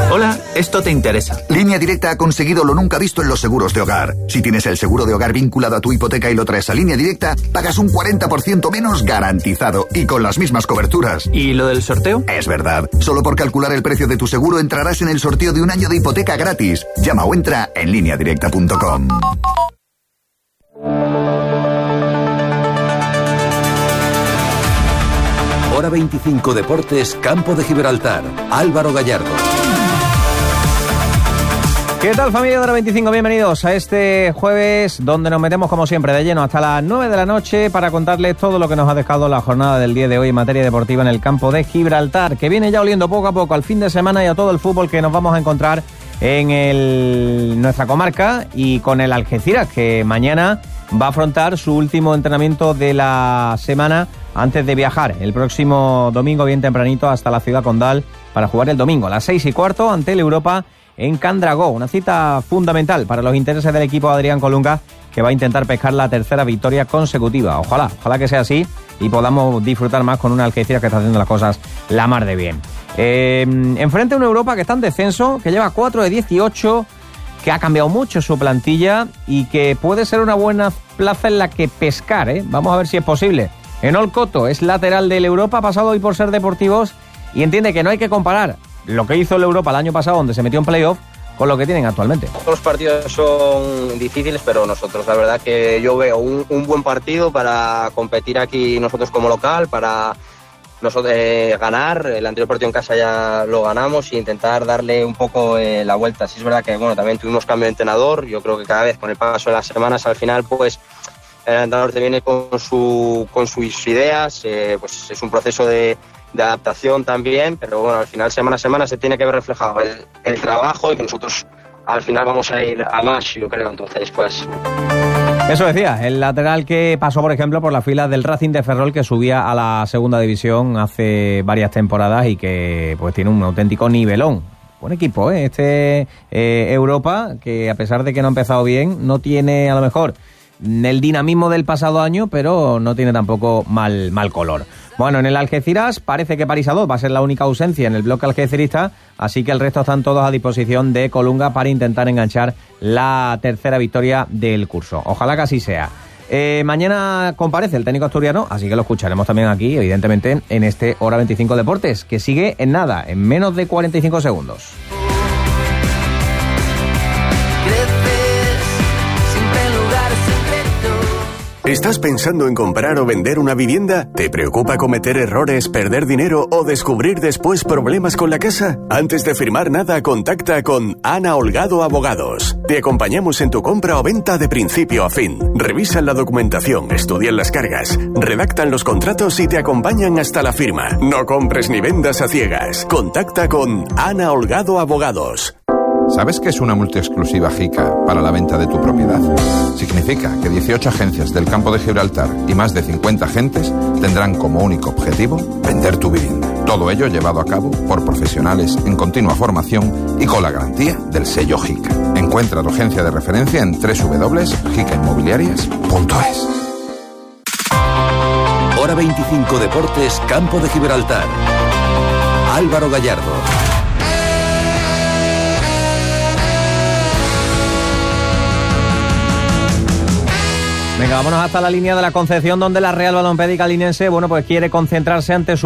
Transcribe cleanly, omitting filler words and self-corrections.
Hola, esto te interesa. Línea Directa ha conseguido lo nunca visto en los seguros de hogar. Si tienes el seguro de hogar vinculado a tu hipoteca y lo traes a Línea Directa, pagas un 40% menos garantizado y con las mismas coberturas. ¿Y lo del sorteo? Es verdad. Solo por calcular el precio de tu seguro entrarás en el sorteo de un año de hipoteca gratis. Llama o entra en lineadirecta.com. Hora 25 Deportes, Campo de Gibraltar. Álvaro Gallardo. ¿Qué tal, familia de Hora 25? Bienvenidos a este jueves donde nos metemos como siempre de lleno hasta las 9 de la noche para contarles todo lo que nos ha dejado la jornada del día de hoy en materia deportiva en el Campo de Gibraltar, que viene ya oliendo poco a poco al fin de semana y a todo el fútbol que nos vamos a encontrar en nuestra comarca, y con el Algeciras, que mañana va a afrontar su último entrenamiento de la semana antes de viajar el próximo domingo bien tempranito hasta la ciudad condal para jugar el domingo a las 6:15 ante el Europa en Candragó. Una cita fundamental para los intereses del equipo de Adrián Colunga, que va a intentar pescar la tercera victoria consecutiva. Ojalá que sea así y podamos disfrutar más con una Algeciras que está haciendo las cosas la mar de bien. Enfrente a una Europa que está en descenso, que lleva 4 de 18, que ha cambiado mucho su plantilla y que puede ser una buena plaza en la que pescar, ¿eh? Vamos a ver si es posible. Enol Coto es lateral del Europa, ha pasado hoy por Ser Deportivos y entiende que no hay que comparar lo que hizo el Europa el año pasado, donde se metió en playoff, con lo que tienen actualmente. Todos los partidos son difíciles, pero nosotros, la verdad que yo veo un buen partido para competir aquí nosotros como local, para nosotros ganar. El anterior partido en casa ya lo ganamos, e intentar darle un poco la vuelta. Sí es verdad que también tuvimos cambio de entrenador. Yo creo que cada vez con el paso de las semanas, al final pues el entrenador te viene con sus ideas, pues es un proceso de adaptación también, pero bueno, al final semana a semana se tiene que ver reflejado el trabajo, y que nosotros al final vamos a ir a más, yo creo. Entonces pues eso decía, el lateral que pasó, por ejemplo, por las filas del Racing de Ferrol, que subía a la segunda división hace varias temporadas y que pues tiene un auténtico nivelón. Buen equipo, ¿eh? Europa, que a pesar de que no ha empezado bien, no tiene a lo mejor el dinamismo del pasado año, pero no tiene tampoco mal color. Bueno, en el Algeciras parece que París A2 va a ser la única ausencia en el bloque algecirista, así que el resto están todos a disposición de Colunga para intentar enganchar la tercera victoria del curso. Ojalá que así sea. Mañana comparece el técnico asturiano, así que lo escucharemos también aquí, evidentemente, en este Hora 25 Deportes, que sigue en nada, en menos de 45 segundos. ¿Estás pensando en comprar o vender una vivienda? ¿Te preocupa cometer errores, perder dinero o descubrir después problemas con la casa? Antes de firmar nada, contacta con Ana Holgado Abogados. Te acompañamos en tu compra o venta de principio a fin. Revisan la documentación, estudian las cargas, redactan los contratos y te acompañan hasta la firma. No compres ni vendas a ciegas. Contacta con Ana Holgado Abogados. ¿Sabes qué es una multiexclusiva JICA para la venta de tu propiedad? Significa que 18 agencias del Campo de Gibraltar y más de 50 agentes tendrán como único objetivo vender tu vivienda. Todo ello llevado a cabo por profesionales en continua formación y con la garantía del sello JICA. Encuentra tu agencia de referencia en www.jicainmobiliarias.es. Hora 25 Deportes, Campo de Gibraltar. Álvaro Gallardo. Venga, vámonos hasta la línea de la Concepción, donde la Real Balompédica Linense, pues quiere concentrarse ante su